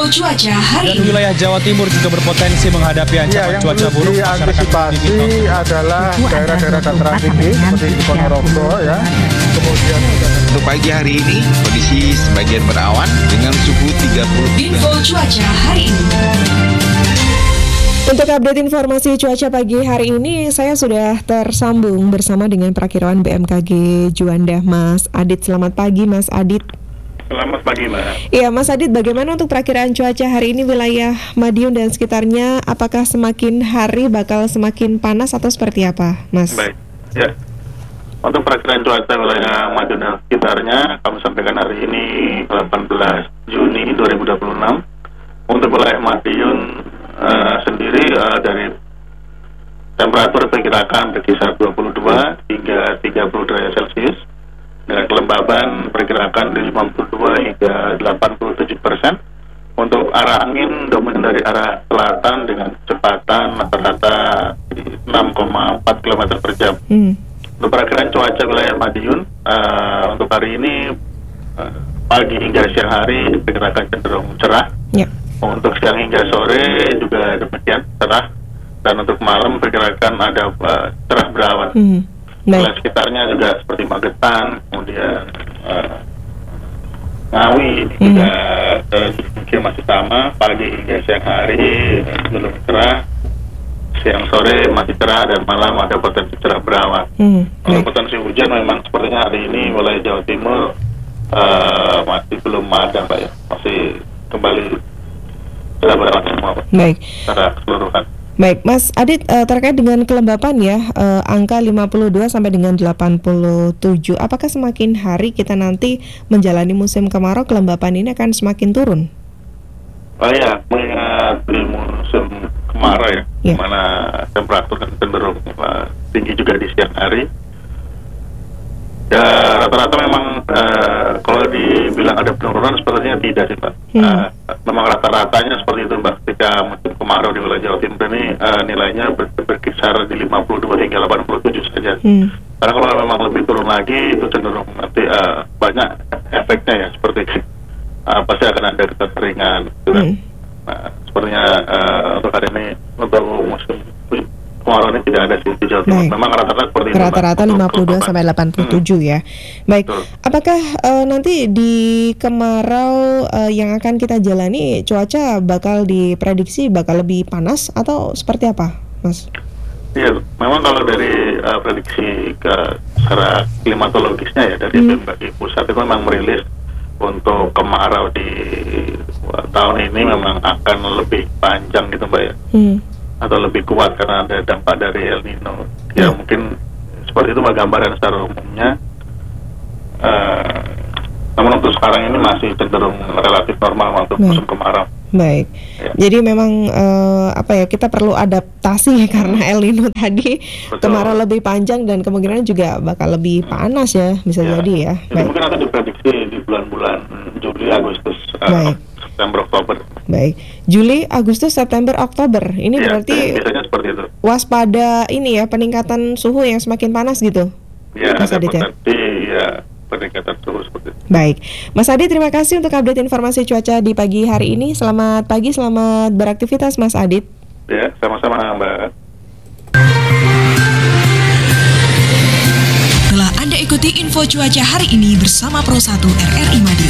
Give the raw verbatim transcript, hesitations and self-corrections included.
cuaca hari Dan ini. wilayah Jawa Timur juga berpotensi menghadapi Ya, ancaman yang cuaca perlu buruk. Masyarakat diantisipasi adalah daerah-daerah dataran tinggi seperti di Ponorogo ya. Kemudian juga Untuk pagi hari ini, kondisi sebagian berawan dengan suhu tiga puluh tiga. Info cuaca hari ini. Untuk update informasi cuaca pagi hari ini, saya sudah tersambung bersama dengan Perakiraan B M K G Juanda, Mas Adit. Selamat pagi, Mas Adit. Selamat pagi, Mbak. Iya, Mas Adit, bagaimana untuk perakiraan cuaca hari ini wilayah Madiun dan sekitarnya? Apakah semakin hari bakal semakin panas atau seperti apa, Mas? Baik, ya. Untuk perakiraan cuaca wilayah Madiun dan sekitarnya, kami sampaikan hari ini delapan belas Juni dua ribu dua puluh enam. Untuk wilayah Madiun uh, sendiri uh, dari temperatur perkirakan berkisar dua puluh dua hingga tiga puluh derajat Celcius. Dengan kelembaban perkirakan dari lima puluh dua hingga delapan puluh tujuh persen. Untuk arah angin dominan dari arah selatan dengan kecepatan rata-rata enam koma empat kilometer per jam. Hmm. Untuk perakiraan cuaca wilayah Madiun uh, untuk hari ini uh, pagi hingga siang hari diperkirakan cenderung cerah. Ya. Untuk siang hingga sore juga demikian cerah. Dan untuk malam perkirakan ada uh, cerah berawan. Hmm. Wilayah Baik. sekitarnya juga seperti Magetan, kemudian uh, Ngawi Hmm. juga uh, mungkin masih sama, pagi hingga siang hari uh, belum cerah, siang sore masih cerah, dan malam ada potensi cerah berawan. Hmm. Kalau Baik. potensi hujan memang sepertinya hari ini wilayah Jawa Timur uh, masih belum ada, Mbak ya, masih kembali cerah berawan semua, Pak, Baik. secara keseluruhan. Baik, Mas Adit, eh, terkait dengan kelembapan ya, eh, angka lima puluh dua sampai dengan delapan puluh tujuh, apakah semakin hari kita nanti menjalani musim kemarau, kelembapan ini akan semakin turun? Oh ya, mengingat di musim kemarau ya, Ya. di mana temperatur kan cenderung uh, tinggi juga di siang hari. Ya, rata-rata memang uh, kalau dibilang ada penurunan sepertinya tidak sih, Mbak. Hmm. Uh, memang rata-ratanya seperti itu, Mbak. Ketika musim kemarau di wilayah Jawa Timur ini uh, nilainya ber- berkisar di lima puluh dua hingga delapan puluh tujuh saja. Hmm. Karena kalau memang lebih turun lagi itu cenderung nanti uh, banyak efeknya ya, seperti uh, pasti akan ada kekeringan gitu kan. Hmm. Nah, sepertinya uh, untuk hari ini untuk musim kemarau ini tidak ada sih di Jawa Timur. Baik. Memang rata-rata seperti itu, Mbak, Rata-rata untuk lima puluh dua kelembapan. sampai delapan puluh tujuh ya. Baik, Betul. apakah eh, nanti di kemarau eh, yang akan kita jalani cuaca bakal diprediksi bakal lebih panas atau seperti apa, Mas? Iya, memang kalau dari uh, prediksi ke secara klimatologisnya ya dari Hmm. B M K G pusat itu memang merilis untuk kemarau di uh, tahun ini memang akan lebih panjang gitu, Mbak ya, Hmm. atau lebih kuat karena ada dampak dari El Nino. Ya, Ya. mungkin seperti itu Mbak gambaran secara umumnya. Uh, namun untuk sekarang ini masih cenderung relatif normal untuk Baik. musim kemarau. Baik. Ya. Jadi memang eh, apa ya, kita perlu adaptasi ya karena El Nino tadi Betul. kemarau lebih panjang dan kemungkinan juga bakal lebih panas ya, bisa Ya. jadi ya. Jadi Baik. mungkin akan diprediksi di bulan-bulan Juli, Agustus, uh, Baik. September, Oktober. Baik. Juli, Agustus, September, Oktober. Ini Ya, berarti biasanya seperti itu. waspada ini ya, peningkatan suhu yang semakin panas gitu. Ya, Mas ada Adit ya? potensi ya peningkatan suhu seperti itu. Baik, Mas Adit, terima kasih untuk update informasi cuaca di pagi hari ini. Selamat pagi, selamat beraktivitas, Mas Adit. Ya, sama-sama, Mbak. Telah Anda ikuti info cuaca hari ini bersama Pro satu R R I Madiun.